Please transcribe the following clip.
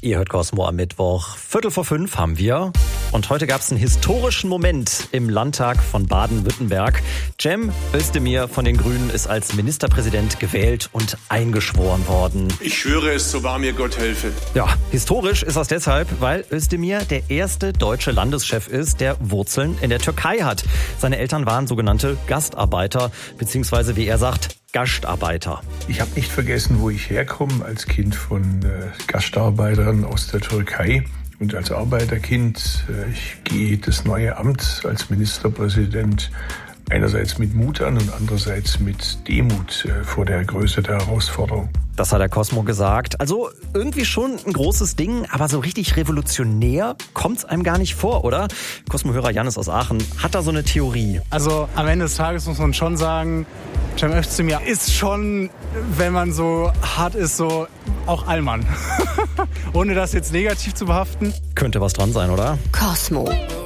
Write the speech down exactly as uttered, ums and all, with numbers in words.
Ihr hört Cosmo am Mittwoch. Viertel vor fünf haben wir. Und heute gab es einen historischen Moment im Landtag von Baden-Württemberg. Cem Özdemir von den Grünen ist als Ministerpräsident gewählt und eingeschworen worden. Ich schwöre es, so wahr mir Gott helfe. Ja, historisch ist das deshalb, weil Özdemir der erste deutsche Landeschef ist, der Wurzeln in der Türkei hat. Seine Eltern waren sogenannte Gastarbeiter, beziehungsweise wie er sagt, Gastarbeiter. Ich habe nicht vergessen, wo ich herkomme, als Kind von äh, Gastarbeitern aus der Türkei und als Arbeiterkind. Äh, ich gehe das neue Amt als Ministerpräsident einerseits mit Mut an und andererseits mit Demut äh, vor der Größe der Herausforderung. Das hat der Cosmo gesagt. Also irgendwie schon ein großes Ding, aber so richtig revolutionär kommt's einem gar nicht vor, oder? Cosmo-Hörer Jannis aus Aachen hat da so eine Theorie. Also am Ende des Tages muss man schon sagen, Cem Özdemir ist schon, wenn man so hart ist, so auch Allmann. Ohne das jetzt negativ zu behaften. Könnte was dran sein, oder? Cosmo.